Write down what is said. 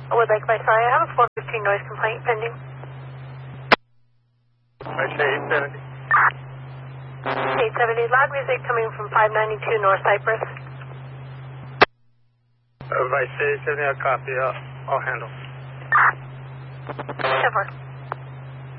Would like by sorry, I have a 415 noise complaint pending. Vice 870. 870, loud music coming from 592 North Cypress. Vice 870, I'll copy. I'll handle. 10-4.